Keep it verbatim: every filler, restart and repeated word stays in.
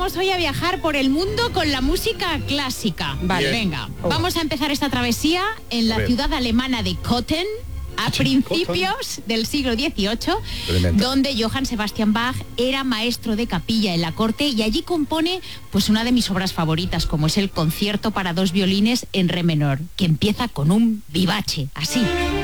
vamos hoy a viajar por el mundo con la música clásica. Vale, Bien. venga. Vamos a empezar esta travesía en la ciudad alemana de Cothen, a principios del siglo dieciocho, Tremendo. donde Johann Sebastian Bach era maestro de capilla en la corte y allí compone pues una de mis obras favoritas, como es el concierto para dos violines en re menor, que empieza con un vivace, así.